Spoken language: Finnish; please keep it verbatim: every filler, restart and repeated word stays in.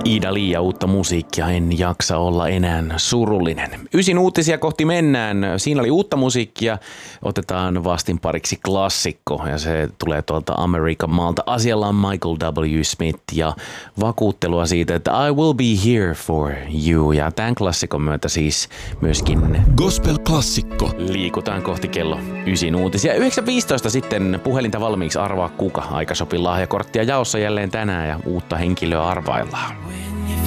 Iida Lee ja uutta musiikkia, en jaksa olla enää surullinen. Ysin uutisia kohti mennään. Siinä oli uutta musiikkia. Otetaan vastinpariksi klassikko ja se tulee tuolta Amerikan maalta. Asialla on Michael W. Smith ja vakuuttelua siitä, että I will be here for you. Ja tämän klassikon myötä siis myöskin Gospel-klassikko. Liikutaan kohti kello ysin uutisia. yhdeksän viisitoista sitten puhelinta valmiiksi arvaa kuka. Aikasopi lahjakorttia jaossa jälleen tänään ja uutta henkilöä arvaillaan.